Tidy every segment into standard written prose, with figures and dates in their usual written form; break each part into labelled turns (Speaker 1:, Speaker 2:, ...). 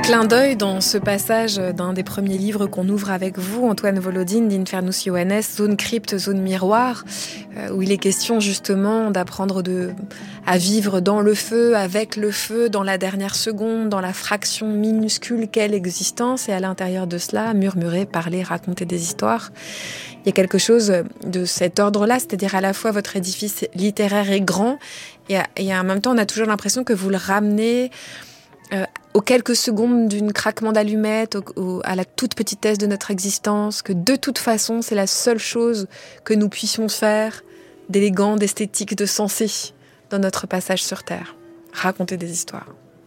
Speaker 1: Clin d'œil dans ce passage d'un des premiers livres qu'on ouvre avec vous, Antoine Volodine, d'Infernus Ioannes, Zone crypte, zone miroir, où il est question justement d'apprendre à vivre dans le feu, avec le feu, dans la dernière seconde, dans la fraction minuscule qu'est l'existence, et à l'intérieur de cela, murmurer, parler, raconter des histoires. Il y a quelque chose de cet ordre-là, c'est-à-dire à la fois votre édifice littéraire est grand, et en même temps on a toujours l'impression que vous le ramenez aux quelques secondes d'une craquement d'allumette, à la toute petitesse de notre existence, que de toute façon, c'est la seule chose que nous puissions faire d'élégant, d'esthétique, de sensé dans notre passage sur Terre. Raconter des histoires.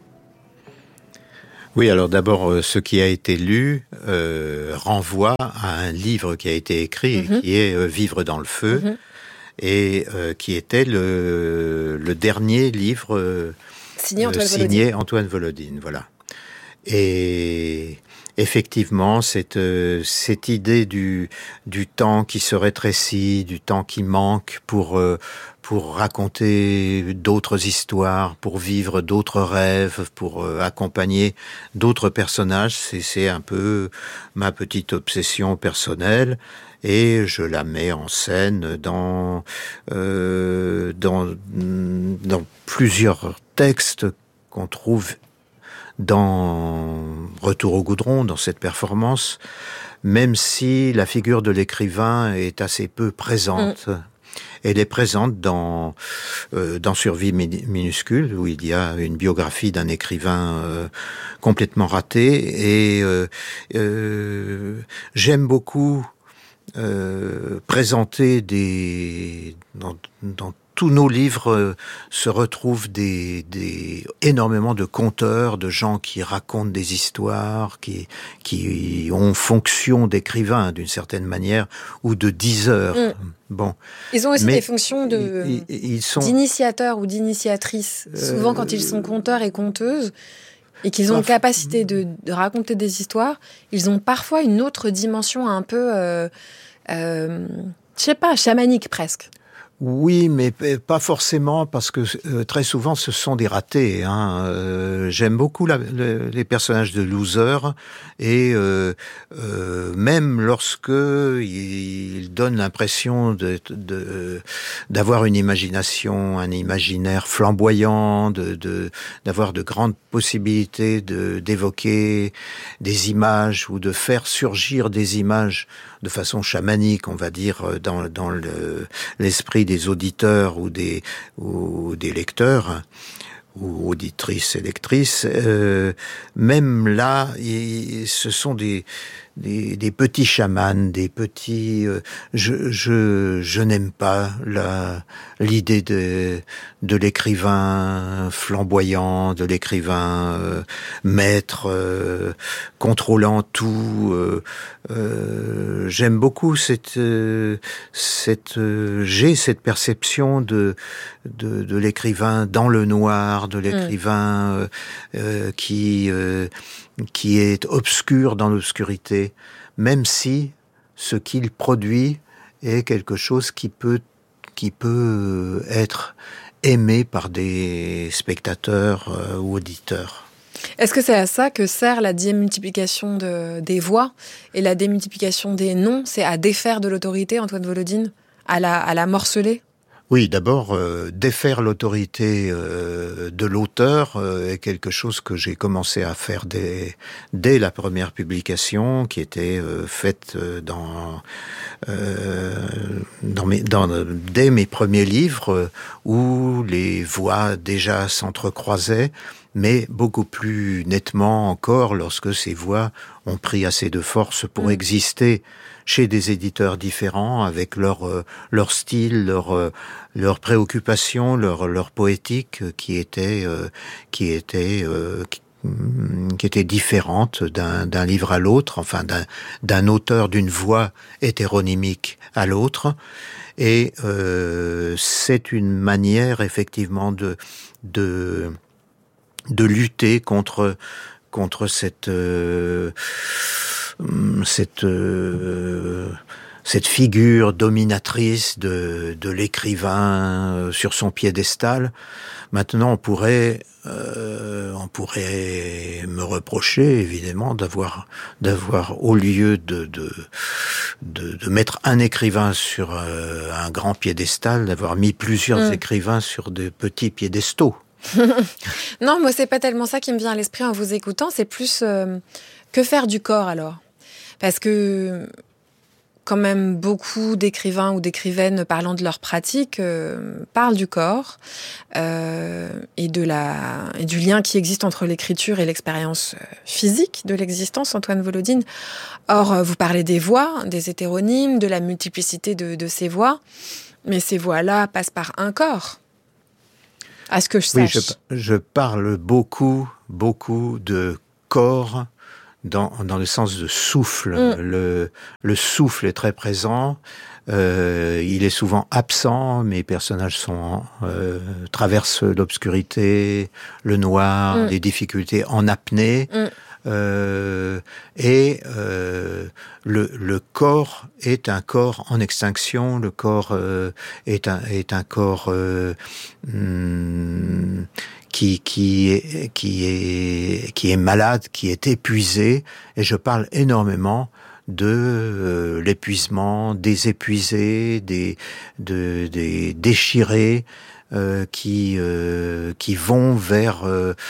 Speaker 2: Oui, alors d'abord, ce qui a été lu renvoie à un livre qui a été écrit, qui est Vivre dans le feu, et qui était le dernier livre signé Antoine Volodine, voilà. Et effectivement, cette idée du temps qui se rétrécit, du temps qui manque pour raconter d'autres histoires, pour vivre d'autres rêves, pour accompagner d'autres personnages, c'est un peu ma petite obsession personnelle. Et je la mets en scène dans plusieurs textes qu'on trouve dans Retour au goudron, dans cette performance, même si la figure de l'écrivain est assez peu présente. Elle est présente dans Survie minuscule, où il y a une biographie d'un écrivain complètement raté. Et j'aime beaucoup présenter dans tous nos livres se retrouvent énormément de conteurs, de gens qui racontent des histoires, qui ont fonction d'écrivains d'une certaine manière, ou de diseurs. Bon.
Speaker 1: Ils ont aussi des fonctions d'initiateurs ou d'initiatrices. Souvent, quand ils sont conteurs et conteuses, et qu'ils ont capacité de raconter des histoires, ils ont parfois une autre dimension un peu, je sais pas, chamanique presque.
Speaker 2: Oui, mais pas forcément, parce que très souvent ce sont des ratés. J'aime beaucoup les personnages de loser, et même lorsque ils donnent l'impression d'avoir une imagination, un imaginaire flamboyant, d'avoir de grandes possibilités d'évoquer des images ou de faire surgir des images de façon chamanique, on va dire, dans l'esprit des auditeurs ou des lecteurs, ou auditrices et lectrices, même là, ce sont des petits chamans, des petits. Je n'aime pas l'idée de l'écrivain flamboyant, de l'écrivain maître, contrôlant tout. J'aime beaucoup j'ai cette perception de l'écrivain dans le noir, de l'écrivain qui est obscur dans l'obscurité, même si ce qu'il produit est quelque chose qui peut être aimé par des spectateurs ou auditeurs.
Speaker 1: Est-ce que c'est à ça que sert la démultiplication des voix et la démultiplication des noms? C'est à défaire de l'autorité, Antoine Volodine, à la morceler?
Speaker 2: Oui, d'abord, défaire l'autorité de l'auteur est quelque chose que j'ai commencé à faire dès la première publication, qui était faite dès mes premiers livres, où les voix déjà s'entrecroisaient, mais beaucoup plus nettement encore lorsque ces voix ont pris assez de force pour exister chez des éditeurs différents, avec leur style, leur préoccupation, leur poétique qui était différente d'un livre à l'autre, enfin d'un auteur, d'une voix hétéronymique à l'autre. Et c'est une manière effectivement de lutter contre cette figure dominatrice de l'écrivain sur son piédestal. Maintenant, on pourrait on pourrait me reprocher, évidemment, d'avoir, au lieu de mettre un écrivain sur un grand piédestal, d'avoir mis plusieurs écrivains sur de petits piédestaux.
Speaker 1: Non, moi, c'est pas tellement ça qui me vient à l'esprit en vous écoutant, c'est plus que faire du corps, alors ? Parce que quand même beaucoup d'écrivains ou d'écrivaines parlant de leur pratique parlent du corps et du lien qui existe entre l'écriture et l'expérience physique de l'existence, Antoine Volodine. Or, vous parlez des voix, des hétéronymes, de la multiplicité de ces voix, mais ces voix-là passent par un corps, à ce que je sache.
Speaker 2: Oui, je parle beaucoup de corps, dans le sens de souffle. Le souffle est très présent. Il est souvent absent. Mes personnages traversent l'obscurité, le noir, les difficultés en apnée. Le corps est un corps en extinction. Le corps est un corps qui est malade, qui est épuisé, et je parle énormément de l'épuisement, des épuisés, des déchirés, qui vont vers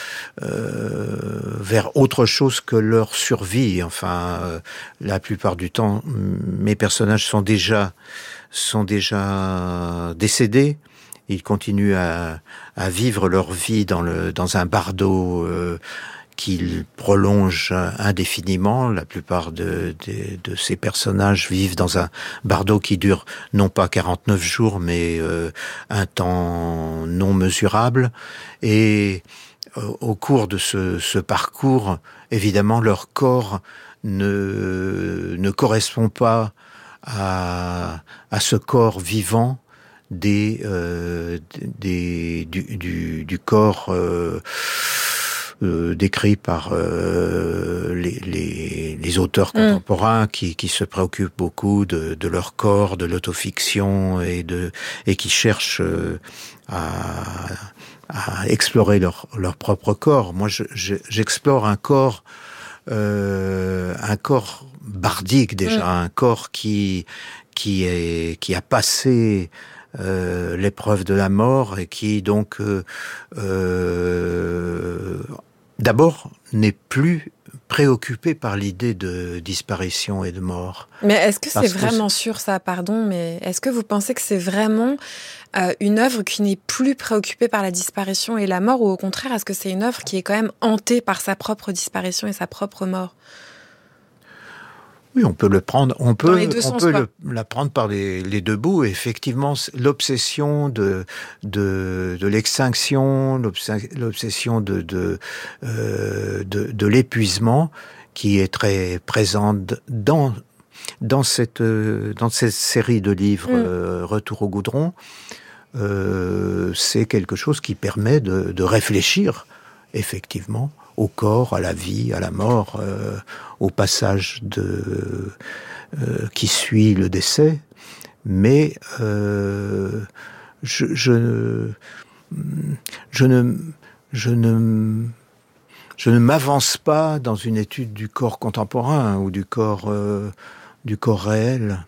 Speaker 2: autre chose que leur survie. Enfin, la plupart du temps, mes personnages sont déjà décédés. Ils continuent à vivre leur vie dans un bardeau qu'ils prolongent indéfiniment. La plupart de ces personnages vivent dans un bardeau qui dure non pas 49 jours, mais un temps non mesurable. Et au cours de ce parcours, évidemment, leur corps ne correspond pas à ce corps vivant du corps décrit par les auteurs contemporains qui se préoccupent beaucoup de leur corps, de l'autofiction et qui cherchent à explorer leur propre corps. Moi, j'explore un corps bardique déjà, un corps qui a passé l'épreuve de la mort et qui donc d'abord n'est plus préoccupé par l'idée de disparition et de mort.
Speaker 1: Mais est-ce que c'est vraiment sûr ça, pardon, mais est-ce que vous pensez que c'est vraiment une œuvre qui n'est plus préoccupée par la disparition et la mort, ou au contraire, est-ce que c'est une œuvre qui est quand même hantée par sa propre disparition et sa propre mort ?
Speaker 2: Oui, on peut la prendre par les deux bouts. Effectivement, l'obsession de l'extinction, l'obsession de l'épuisement, qui est très présente dans cette série de livres Retour au goudron, c'est quelque chose qui permet de réfléchir effectivement au corps, à la vie, à la mort, au passage qui suit le décès. Mais je ne m'avance pas dans une étude du corps contemporain ou du corps réel,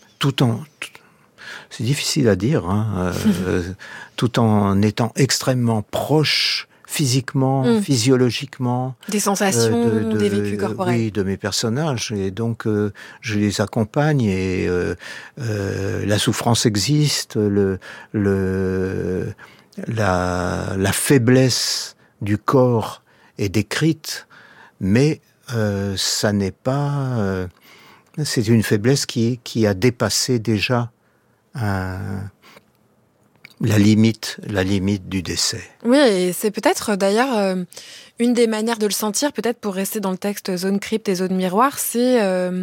Speaker 2: c'est difficile à dire, tout en étant extrêmement proche physiquement, physiologiquement,
Speaker 1: des sensations, des vécus corporels.
Speaker 2: Oui, de mes personnages, et donc je les accompagne, et la souffrance existe, la faiblesse du corps est décrite, mais ça n'est pas, c'est une faiblesse qui a dépassé déjà la limite du décès.
Speaker 1: Oui, et c'est peut-être d'ailleurs une des manières de le sentir, peut-être pour rester dans le texte Zone Crypte et Zone Miroir, c'est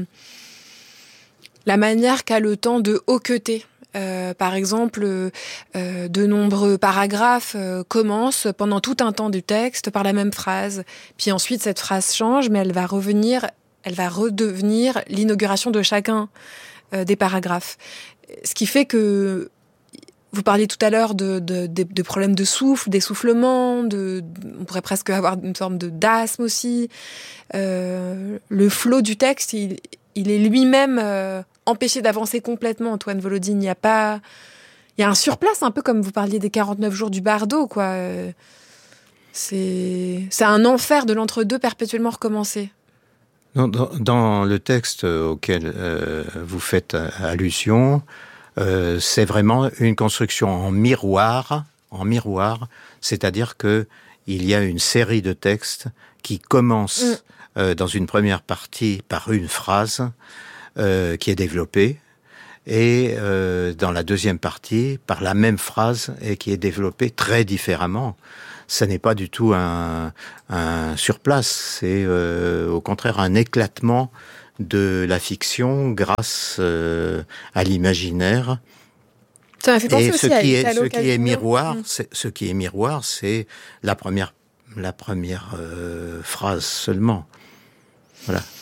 Speaker 1: la manière qu'a le temps de hoqueter. Par exemple, de nombreux paragraphes commencent pendant tout un temps du texte par la même phrase. Puis ensuite, cette phrase change, mais elle va redevenir l'inauguration de chacun des paragraphes. Ce qui fait que Vous parliez tout à l'heure de problèmes de souffle, d'essoufflement, on pourrait presque avoir une forme d'asthme aussi. Le flot du texte, il est lui-même empêché d'avancer complètement, Antoine Volodine. Il y a un surplace, un peu comme vous parliez des 49 jours du bardo, quoi. C'est un enfer de l'entre-deux perpétuellement recommencé.
Speaker 2: Dans le texte auquel vous faites allusion, c'est vraiment une construction en miroir, c'est-à-dire que il y a une série de textes qui commencent dans une première partie par une phrase qui est développée, et dans la deuxième partie par la même phrase et qui est développée très différemment. Ça n'est pas du tout un surplace, c'est au contraire un éclatement de la fiction grâce à l'imaginaire.
Speaker 1: Ça m'a fait penser aussi à Italo Calvino.
Speaker 2: Ce qui est miroir, c'est la première phrase seulement. Voilà.